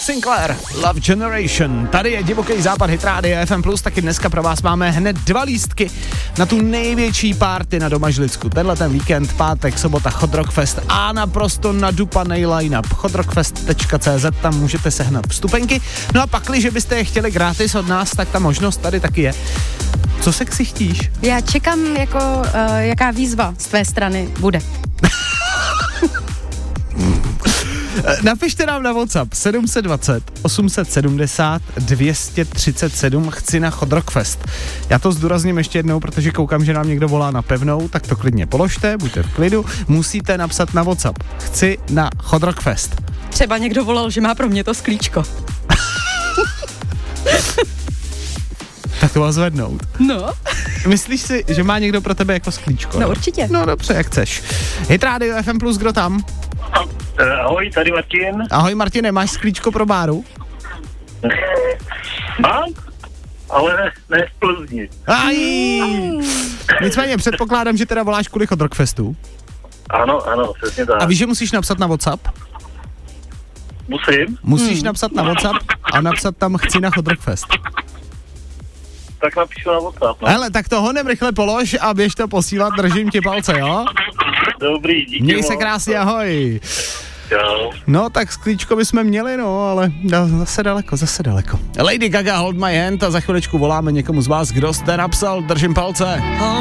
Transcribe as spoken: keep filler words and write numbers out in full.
Sinclair, Love Generation. Tady je divoký západ Hit Radio F M plus, taky dneska pro vás máme hned dva lístky na tu největší party na Domažlicku. Tenhle ten víkend, pátek, sobota, Hot Rock Fest a naprosto nadupanej line-up. hot rock fest tečka cé zet, tam můžete sehnat vstupenky. No a pakli, že byste je chtěli gratis od nás, tak ta možnost tady taky je. Co se ksichtíš? Já čekám, jako, uh, jaká výzva z tvé strany bude. Napište nám na WhatsApp sedm set dvacet, osm set sedmdesát, dvě stě třicet sedm, chci na Hot Rock Fest. Já to zdůrazním ještě jednou, protože koukám, že nám někdo volá na pevnou, tak to klidně položte, buďte v klidu. Musíte napsat na WhatsApp, chci na Hot Rock Fest. Třeba někdo volal, že má pro mě to sklíčko. Tak to vás zvednout. No. Myslíš si, že má někdo pro tebe jako sklíčko? No určitě. No dobře, jak chceš. Hit Radio F M plus, kdo tam? Ahoj, tady Martin. Ahoj Martine, máš sklíčko pro Báru? Mám, ale ne, ne v Plzni. Aj! Nicméně předpokládám, že teda voláš kvůli Hot Rock Festu. Ano, ano, přesně tak. A víš, že musíš napsat na WhatsApp? Musím? Musíš Hmm. napsat na WhatsApp a napsat tam chci na Hot Rock Fest. Tak napíšu na WhatsApp. No. Hele, tak to honem rychle polož a běž to posílat, držím ti palce, jo? Dobrý, díky. Měj se moc. krásně, ahoj. Čau. No, tak sklíčko bychom měli, no, ale zase daleko, zase daleko. Lady Gaga, Hold My Hand a za chviličku voláme někomu z vás, kdo jste napsal, držím palce.